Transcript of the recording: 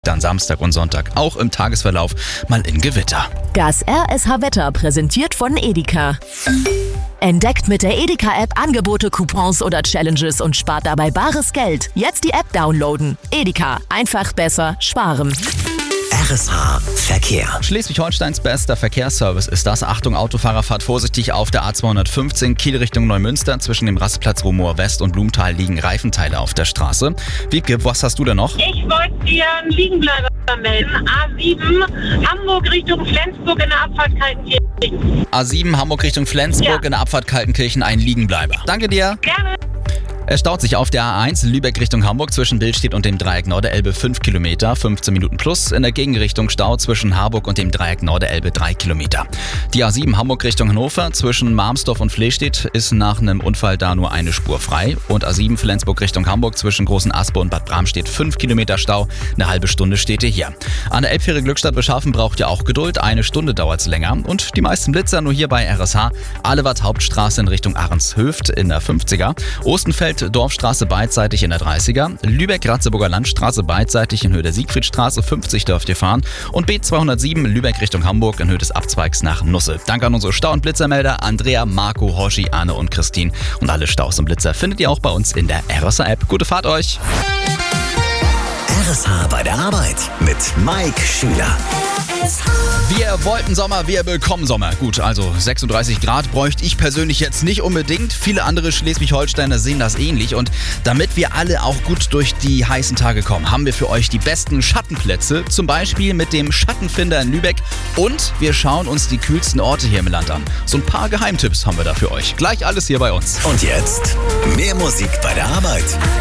Dann Samstag und Sonntag auch im Tagesverlauf mal in Gewitter. Das RSH-Wetter präsentiert von Edeka. Entdeckt mit der Edeka-App Angebote, Coupons oder Challenges und spart dabei bares Geld. Jetzt die App downloaden. Edeka. Einfach besser sparen. RSH Verkehr. Schleswig-Holsteins bester Verkehrsservice ist das. Achtung, Autofahrer, fahrt vorsichtig auf der A215 Kiel Richtung Neumünster. Zwischen dem Rastplatz Rumohr West und Blumenthal liegen Reifenteile auf der Straße. Wiebke, was hast du denn noch? Ich wollte dir einen Liegenbleiber melden. A7 Hamburg Richtung Flensburg in der Abfahrt Kaltenkirchen. A7 Hamburg Richtung Flensburg in der Abfahrt Kaltenkirchen, ein Liegenbleiber. Danke dir. Gerne. Es staut sich auf der A1 Lübeck Richtung Hamburg zwischen Billstedt und dem Dreieck Norderelbe 5 Kilometer, 15 Minuten plus. In der Gegenrichtung Stau zwischen Harburg und dem Dreieck Norderelbe 3 Kilometer. Die A7 Hamburg Richtung Hannover zwischen Marmsdorf und Flehstedt ist nach einem Unfall da nur eine Spur frei. Und A7 Flensburg Richtung Hamburg zwischen Großen Aspe und Bad Bramstedt 5 Kilometer Stau. Eine halbe Stunde steht ihr hier. An der Elbfähre Glückstadt Beschaffen braucht ihr auch Geduld. Eine Stunde dauert es länger. Und die meisten Blitzer nur hier bei RSH. Alewart Hauptstraße in Richtung Ahrens-Höft in der 50er. Ostenfeld Dorfstraße beidseitig in der 30er, Lübeck-Ratzeburger Landstraße beidseitig in Höhe der Siegfriedstraße 50 dürft ihr fahren und B207 Lübeck Richtung Hamburg in Höhe des Abzweigs nach Nusse. Danke an unsere Stau- und Blitzermelder Andrea, Marco, Hoshi, Anne und Christine. Und alle Staus und Blitzer findet ihr auch bei uns in der RSH-App. Gute Fahrt euch! RSH bei der Arbeit mit Mike Schüler. Wir wollten Sommer, wir bekommen Sommer. Gut, also 36 Grad bräuchte ich persönlich jetzt nicht unbedingt. Viele andere Schleswig-Holsteiner sehen das ähnlich. Und damit wir alle auch gut durch die heißen Tage kommen, haben wir für euch die besten Schattenplätze. Zum Beispiel mit dem Schattenfinder in Lübeck. Und wir schauen uns die kühlsten Orte hier im Land an. So ein paar Geheimtipps haben wir da für euch. Gleich alles hier bei uns. Und jetzt mehr Musik bei der Arbeit.